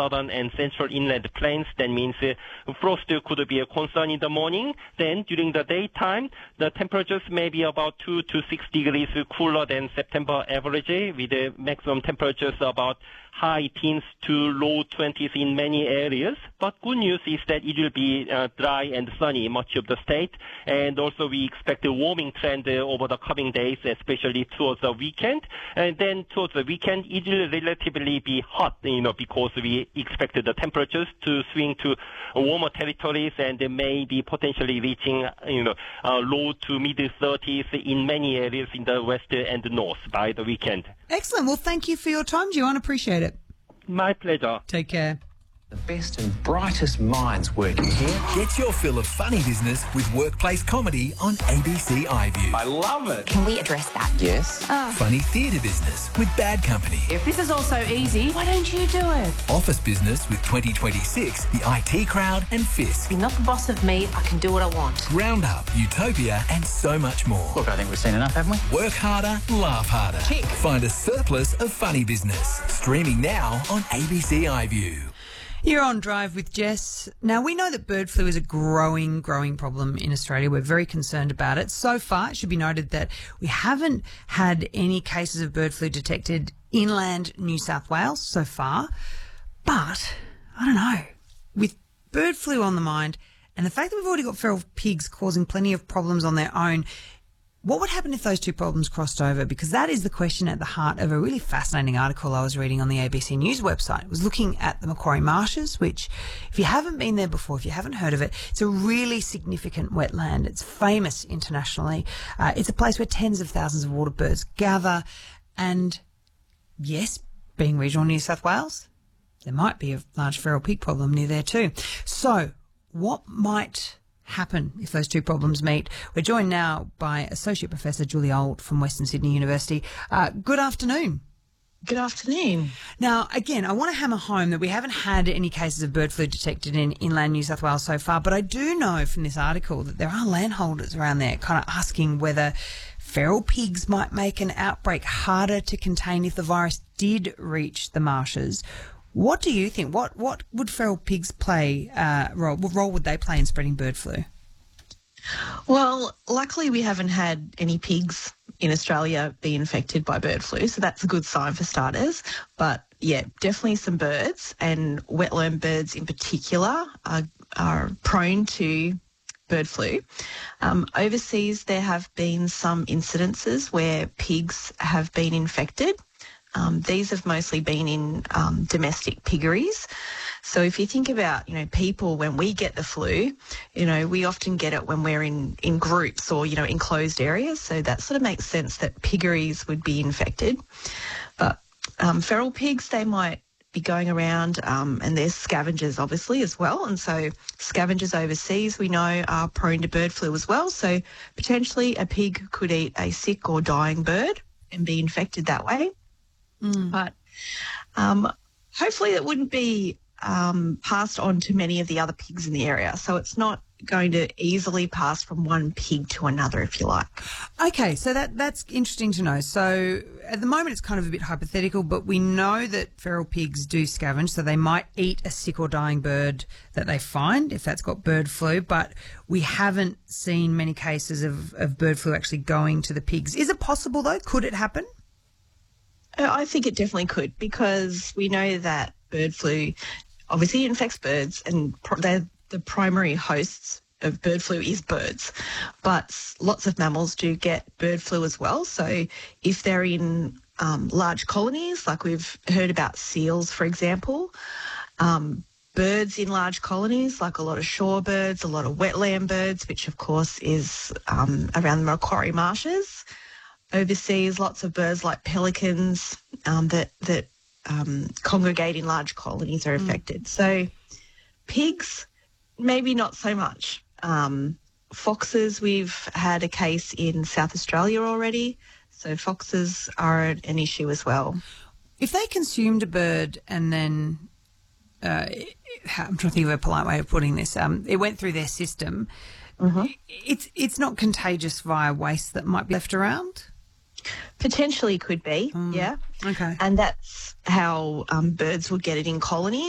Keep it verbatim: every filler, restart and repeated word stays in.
southern and central inland plains. That means uh, frost could be a concern in the morning. Then during the daytime, the temperatures may be about two to six degrees cooler than September average, with the maximum temperatures about high teens to low twenties in many areas. But good news is that it will be uh, dry and sunny much of the state. And also we expect a warming trend uh, over the coming days, especially towards the weekend. And then towards the weekend, it will relatively be hot, you know, because we expect the temperatures to swing to warmer territories and they may be potentially reaching, you know, uh, low to mid thirties in many areas in the west and the north by the weekend. Excellent. Well, thank you for your time, Juan. Appreciate it. My pleasure. Take care. The best and brightest minds working here. Get your fill of funny business with workplace comedy on A B C iView. I love it. Can we address that? Yes. Oh. Funny theatre business with Bad Company. If this is all so easy, why don't you do it? Office business with twenty twenty-six, the I T Crowd and Fisk. You're not the boss of me. I can do what I want. Roundup, Utopia and so much more. Look, I think we've seen enough, haven't we? Work harder, laugh harder. Tick. Find a surplus of funny business. Streaming now on A B C iView. You're on Drive with Jess. Now, we know that bird flu is a growing, growing problem in Australia. We're very concerned about it. So far, it should be noted that we haven't had any cases of bird flu detected inland New South Wales so far. But, I don't know, with bird flu on the mind and the fact that we've already got feral pigs causing plenty of problems on their own, what would happen if those two problems crossed over? Because that is the question at the heart of a really fascinating article I was reading on the A B C News website. It was looking at the Macquarie Marshes, which, if you haven't been there before, if you haven't heard of it, it's a really significant wetland. It's famous internationally. Uh, it's a place where tens of thousands of water birds gather. And yes, being regional New South Wales, there might be a large feral pig problem near there too. So what might happen if those two problems meet? We're joined now by Associate Professor Julie Auld from Western Sydney University. Uh, good afternoon. Good afternoon. Now, again, I want to hammer home that we haven't had any cases of bird flu detected in inland New South Wales so far, but I do know from this article that there are landholders around there kind of asking whether feral pigs might make an outbreak harder to contain if the virus did reach the marshes. What do you think? What what would feral pigs play, uh, role, what role would they play in spreading bird flu? Well, luckily we haven't had any pigs in Australia be infected by bird flu, so that's a good sign for starters. But yeah, definitely some birds, and wetland birds in particular are, are prone to bird flu. Um, overseas there have been some incidences where pigs have been infected. Um, these have mostly been in um, domestic piggeries. So if you think about, you know, people, when we get the flu, you know, we often get it when we're in, in groups or, you know, enclosed areas. So that sort of makes sense that piggeries would be infected. But um, feral pigs, they might be going around um, and they're scavengers, obviously, as well. And so scavengers overseas, we know, are prone to bird flu as well. So potentially a pig could eat a sick or dying bird and be infected that way. Mm. But um, hopefully it wouldn't be um, passed on to many of the other pigs in the area. So it's not going to easily pass from one pig to another, if you like. Okay, so that that's interesting to know. So at the moment it's kind of a bit hypothetical, but we know that feral pigs do scavenge, so they might eat a sick or dying bird that they find if that's got bird flu, but we haven't seen many cases of, of bird flu actually going to the pigs. Is it possible, though? Could it happen? I think it definitely could, because we know that bird flu obviously infects birds, and they're the primary hosts of bird flu is birds. But lots of mammals do get bird flu as well. So if they're in um, large colonies, like we've heard about seals, for example, um, birds in large colonies, like a lot of shorebirds, a lot of wetland birds, which of course is um, around the Macquarie Marshes. Overseas, lots of birds like pelicans um, that that um, congregate in large colonies are affected. Mm. So pigs, maybe not so much. Um, foxes, we've had a case in South Australia already, so foxes are an issue as well. If they consumed a bird and then, uh, I'm trying to think of a polite way of putting this, um, it went through their system, mm-hmm. it's it's not contagious via waste that might be left around? Potentially could be, mm. yeah. Okay. And that's how um, birds would get it in colonies.